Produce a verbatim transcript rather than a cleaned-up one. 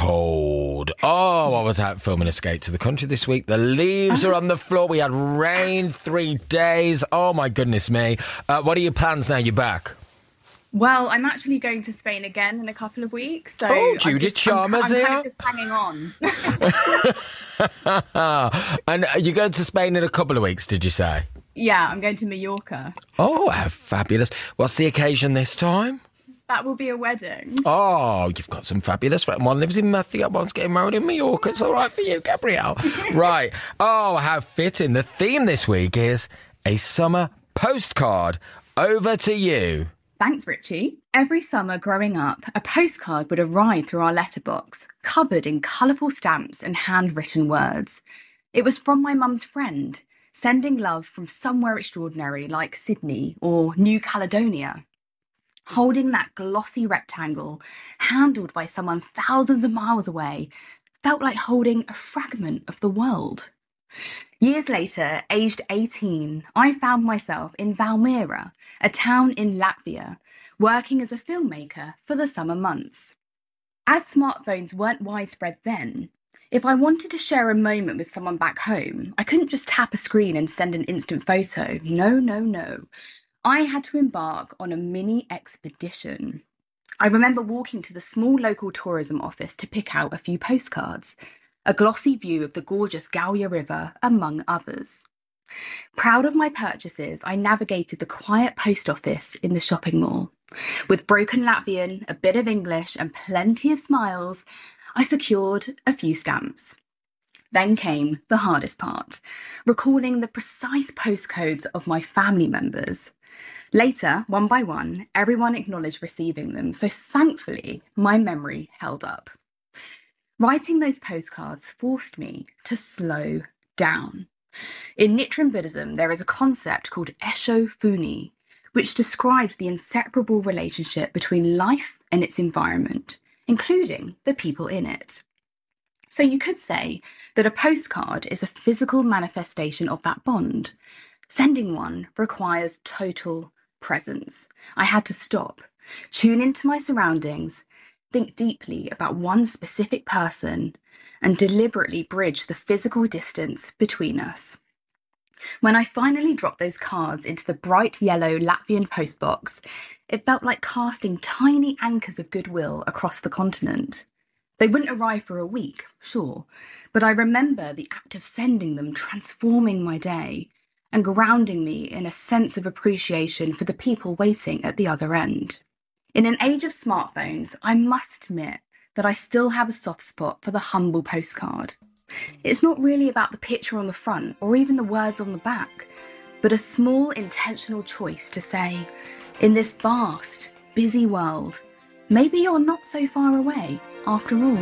cold. Oh, I was out filming Escape to the Country this week. The leaves are on the floor. We had rain three days. Oh, my goodness me. Uh, what are your plans now you're back? Well, I'm actually going to Spain again in a couple of weeks. So oh, Judith just, Chalmers I'm, I'm here. kind of just hanging on. And you're going to Spain in a couple of weeks, did you say? Yeah, I'm going to Mallorca. Oh, how fabulous. What's the occasion this time? That will be a wedding. Oh, you've got some fabulous friends. One lives in Murphy, one's getting married in Mallorca. It's all right for you, Gabrielle. Right. Oh, how fitting. The theme this week is a summer postcard. Over to you. Thanks, Richie. Every summer growing up, a postcard would arrive through our letterbox, covered in colourful stamps and handwritten words. It was from my mum's friend, sending love from somewhere extraordinary like Sydney or New Caledonia. Holding that glossy rectangle, handled by someone thousands of miles away, felt like holding a fragment of the world. Years later, aged eighteen, I found myself in Valmiera, a town in Latvia, working as a filmmaker for the summer months. As smartphones weren't widespread then, if I wanted to share a moment with someone back home, I couldn't just tap a screen and send an instant photo. No, no, no. I had to embark on a mini expedition. I remember walking to the small local tourism office to pick out a few postcards, a glossy view of the gorgeous Gauja River, among others. Proud of my purchases, I navigated the quiet post office in the shopping mall. With broken Latvian, a bit of English, and plenty of smiles, I secured a few stamps. Then came the hardest part, recalling the precise postcodes of my family members. Later, one by one, everyone acknowledged receiving them, so thankfully, my memory held up. Writing those postcards forced me to slow down. In Nichiren Buddhism, there is a concept called Esho Funi, which describes the inseparable relationship between life and its environment, including the people in it. So you could say that a postcard is a physical manifestation of that bond. Sending one requires total presence. I had to stop, tune into my surroundings, think deeply about one specific person, and deliberately bridge the physical distance between us. When I finally dropped those cards into the bright yellow Latvian postbox, it felt like casting tiny anchors of goodwill across the continent. They wouldn't arrive for a week, sure, but I remember the act of sending them transforming my day and grounding me in a sense of appreciation for the people waiting at the other end. In an age of smartphones, I must admit that I still have a soft spot for the humble postcard. It's not really about the picture on the front or even the words on the back, but a small intentional choice to say, in this vast, busy world, maybe you're not so far away after all.